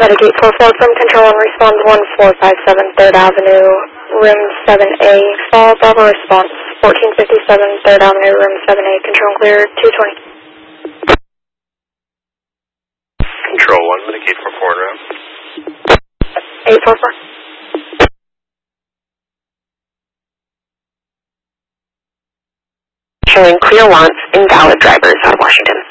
Medicate 44 from Control and respond 1457 3rd Avenue, room 7A. Fall Bravo response 1457 3rd Avenue, room 7A. Control and clear 220. Control 1, Medicate 44 en route. 844. Showing clear wants invalid drivers out of Washington.